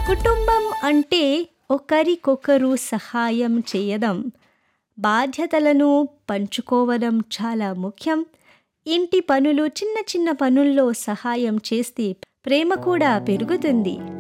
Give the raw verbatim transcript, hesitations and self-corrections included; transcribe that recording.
కుటుంబం అంటే ఒకరికొకరు సహాయం చేయడం, బాధ్యతలను పంచుకోవడం చాలా ముఖ్యం. ఇంటి పనులు, చిన్న చిన్న పనుల్లో సహాయం చేస్తే ప్రేమ కూడా పెరుగుతుంది.